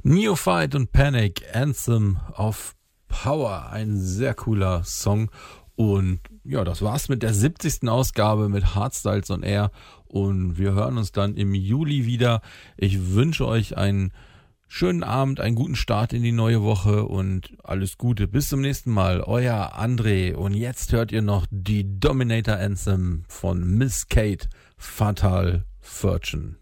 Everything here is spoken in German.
Neophyte und Panic, Anthem of Power, ein sehr cooler Song. Und ja, das war's mit der 70. Ausgabe mit Hardstyles on Air. Und wir hören uns dann im Juli wieder. Ich wünsche euch einen schönen Abend, einen guten Start in die neue Woche und alles Gute. Bis zum nächsten Mal. Euer André. Und jetzt hört ihr noch die Dominator Anthem von Miss Kate, Fatal Fortune.